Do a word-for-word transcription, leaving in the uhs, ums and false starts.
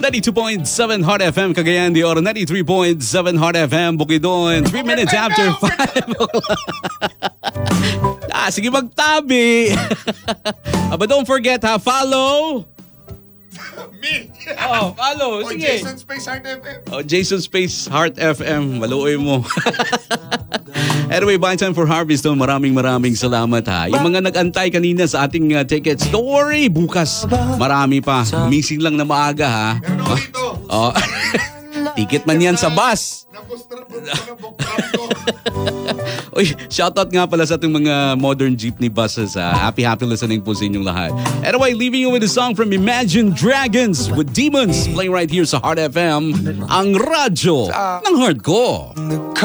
ninety-two point seven Heart F M Cagayan de Oro, ninety-three point seven Heart F M Bukidnon. three minutes after five. Ah, sige magtabi. ah, but don't forget ha, follow. Me! Oh, follow. O Sige. Jason Space Heart F M. Oh, Jason Space Heart F M. Maluoy mo. Anyway, buying time for Harvest Stone. Maraming maraming salamat ha. Yung mga nag-antay kanina sa ating uh, tickets, don't worry. Bukas, marami pa. Missing lang na maaga ha. Meron ako dito. Oh. Ticket man yan sa bus. Nabustrap ko na bukram ko. Uy, shoutout nga pala sa ating mga modern jeepney buses. Ha? Happy, happy listening po sa inyong lahat. Anyway, leaving you with a song from Imagine Dragons with Demons playing right here sa Heart F M, ang radyo ng heart ko.